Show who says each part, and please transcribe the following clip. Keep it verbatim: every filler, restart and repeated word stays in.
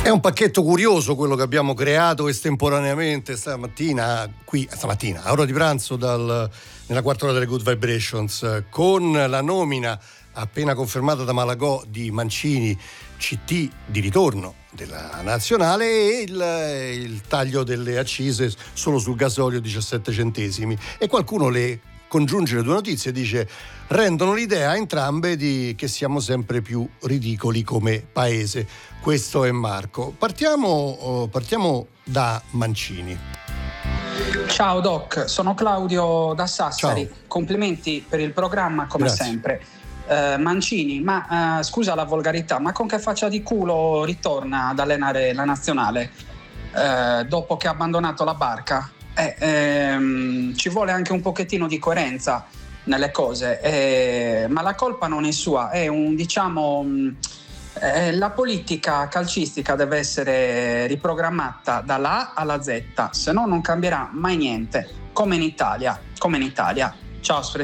Speaker 1: È un pacchetto curioso quello che abbiamo creato estemporaneamente stamattina, qui stamattina, a ora di pranzo dal, nella quarta ora delle Good Vibrations, con la nomina appena confermata da Malagò di Mancini C T di ritorno della nazionale e il, il taglio delle accise solo sul gasolio diciassette centesimi, e qualcuno le congiunge le due notizie e dice: rendono l'idea entrambe di che siamo sempre più ridicoli come paese. Questo è Marco. Partiamo, oh, partiamo da Mancini.
Speaker 2: Ciao Doc, sono Claudio da Sassari. Ciao. Complimenti per il programma come Grazie. sempre. Uh, Mancini, ma uh, scusa la volgarità, ma con che faccia di culo ritorna ad allenare la nazionale uh, dopo che ha abbandonato la barca? Eh, ehm, ci vuole anche un pochettino di coerenza nelle cose, eh, ma la colpa non è sua, è un diciamo eh, la politica calcistica deve essere riprogrammata dalla A alla Z, se no non cambierà mai niente, come in Italia, come in Italia. Ciao.